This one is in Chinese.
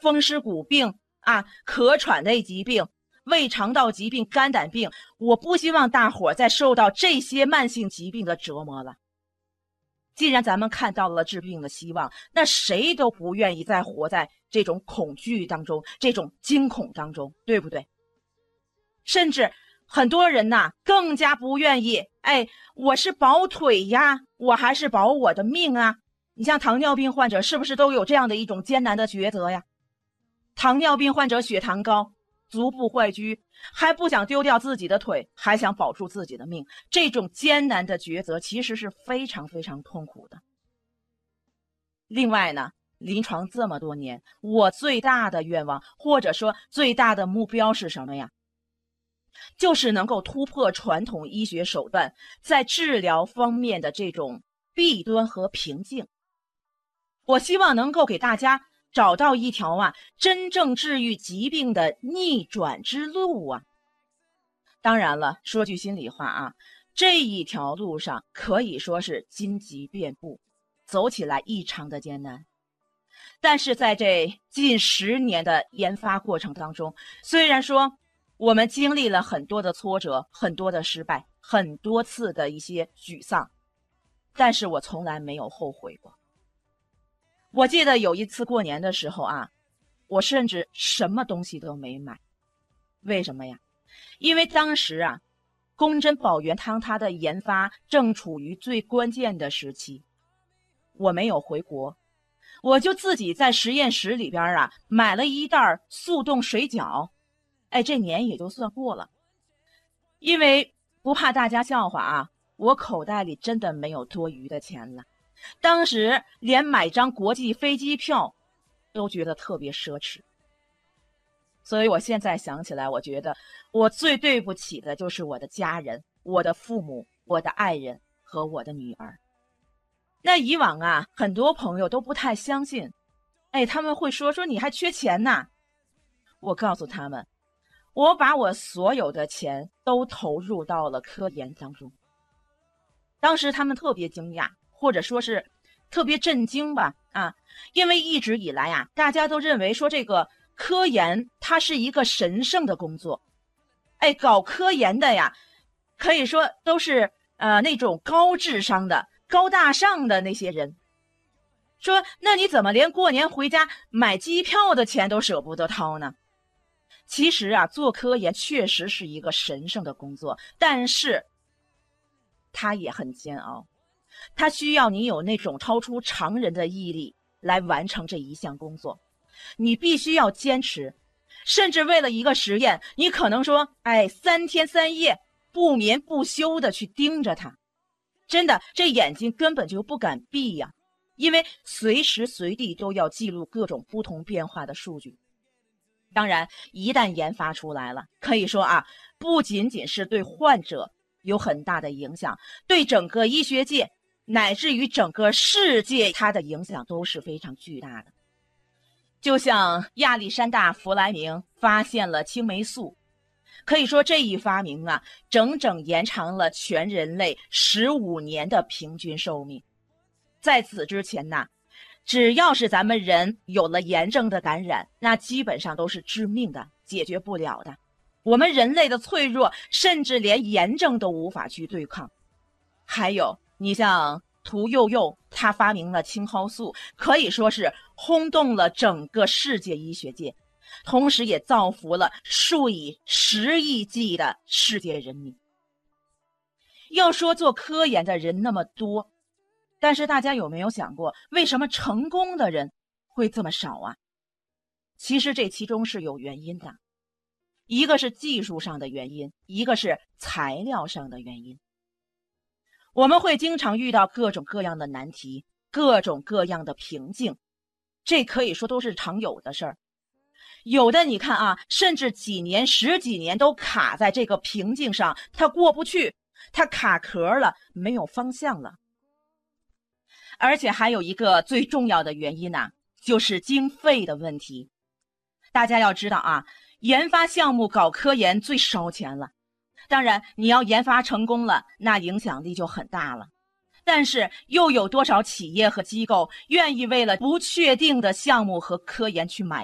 风湿骨病咳喘类疾病、胃肠道疾病、肝胆病，我不希望大伙再受到这些慢性疾病的折磨了。既然咱们看到了治病的希望，那谁都不愿意再活在这种恐惧当中，这种惊恐当中，对不对？甚至很多人更加不愿意，我是保腿呀，我还是保我的命啊？你像糖尿病患者是不是都有这样的一种艰难的抉择呀？糖尿病患者血糖高，足部坏疽，还不想丢掉自己的腿，还想保住自己的命，这种艰难的抉择其实是非常非常痛苦的。另外呢，临床这么多年，我最大的愿望或者说最大的目标是什么呀？就是能够突破传统医学手段在治疗方面的这种弊端和瓶颈。我希望能够给大家找到一条真正治愈疾病的逆转之路啊！当然了，说句心里话这一条路上可以说是荆棘遍布，走起来异常的艰难。但是在这近10年的研发过程当中，虽然说我们经历了很多的挫折，很多的失败，很多次的一些沮丧，但是我从来没有后悔过。我记得有一次过年的时候我甚至什么东西都没买。为什么呀？因为当时宫针保元汤它的研发正处于最关键的时期，我没有回国，我就自己在实验室里边买了一袋速冻水饺，这年也就算过了。因为不怕大家笑话我口袋里真的没有多余的钱了。当时连买张国际飞机票都觉得特别奢侈。所以我现在想起来，我觉得我最对不起的就是我的家人、我的父母、我的爱人和我的女儿。那以往很多朋友都不太相信，他们会说你还缺钱呢。我告诉他们，我把我所有的钱都投入到了科研当中。当时他们特别惊讶，或者说是特别震惊吧因为一直以来大家都认为说这个科研它是一个神圣的工作，搞科研的可以说都是那种高智商的、高大上的那些人。说那你怎么连过年回家买机票的钱都舍不得掏呢？其实做科研确实是一个神圣的工作，但是它也很煎熬，它需要你有那种超出常人的毅力来完成这一项工作。你必须要坚持，甚至为了一个实验，你可能说3天3夜不眠不休的去盯着它，真的这眼睛根本就不敢闭呀，因为随时随地都要记录各种不同变化的数据。当然一旦研发出来了，可以说不仅仅是对患者有很大的影响，对整个医学界乃至于整个世界，它的影响都是非常巨大的。就像亚历山大·弗莱明发现了青霉素，可以说这一发明整整延长了全人类15年的平均寿命。在此之前只要是咱们人有了炎症的感染，那基本上都是致命的，解决不了的。我们人类的脆弱，甚至连炎症都无法去对抗。还有你像屠呦呦，她发明了青蒿素，可以说是轰动了整个世界医学界，同时也造福了数以10亿计的世界人民。要说做科研的人那么多，但是大家有没有想过，为什么成功的人会这么少其实这其中是有原因的，一个是技术上的原因，一个是材料上的原因。我们会经常遇到各种各样的难题，各种各样的瓶颈，这可以说都是常有的事儿。有的你看甚至几年、10几年都卡在这个瓶颈上，它过不去，它卡壳了，没有方向了。而且还有一个最重要的原因就是经费的问题。大家要知道研发项目搞科研最烧钱了。当然你要研发成功了，那影响力就很大了。但是又有多少企业和机构愿意为了不确定的项目和科研去买